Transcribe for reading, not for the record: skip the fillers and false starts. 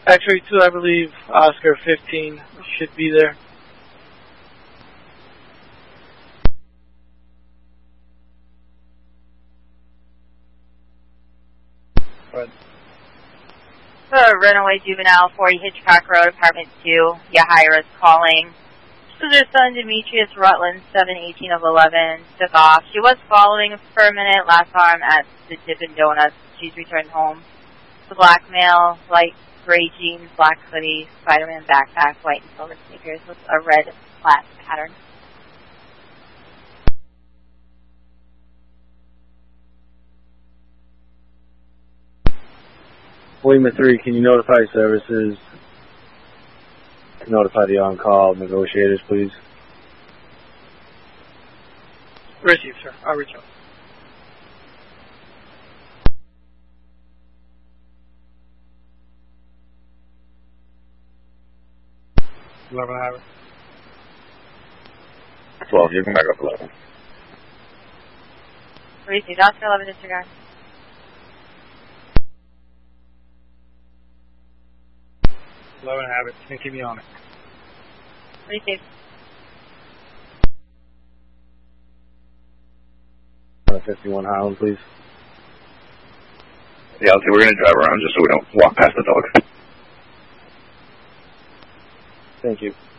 X-ray 2, I believe Oscar 15 should be there. Right. Runaway juvenile, 40 Hitchcock Road, apartment 2. Yahira's calling. This is her son, Demetrius Rutland, 7/18 of 11. Took off. She was following for a minute. Last saw him at the Dippin' Donuts. She's returned home. The black male, light gray jeans, black hoodie, Spider-Man backpack, white and silver sneakers with a red flat pattern. Lima 3, can you notify services to notify the on-call negotiators, please? Received, sir. I'll reach out. Eleven hours. 12, you can back up 11. Received. Oscar 11, disregard. Eleven habits. Can keep me on it. Received. 51 Highland, please. Yeah, I'll say we're going to drive around just so we don't walk past the dog. Thank you.